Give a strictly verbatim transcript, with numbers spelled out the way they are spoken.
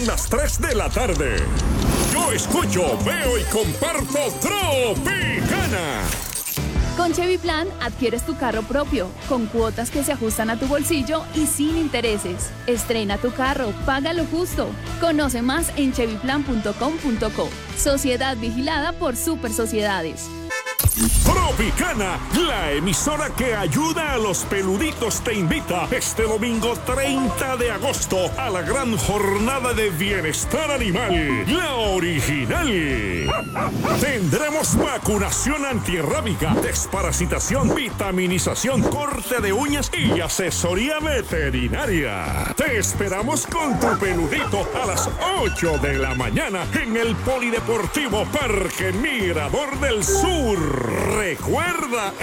son las tres de la tarde. Yo escucho, veo y comparto Tropicana. Con Chevy Plan adquieres tu carro propio, con cuotas que se ajustan a tu bolsillo y sin intereses. Estrena tu carro, paga lo justo. Conoce más en chevy plan punto com punto co. Sociedad vigilada por Super Sociedades. Tropicana, la emisora que ayuda a los peluditos, te invita este domingo treinta de agosto a la gran jornada de bienestar animal, la original. Tendremos vacunación antirrábica, desparasitación, vitaminización, corte de uñas y asesoría veterinaria. Te esperamos con tu peludito a las ocho de la mañana en el Polideportivo Parque Mirador del Sur. Recuerda,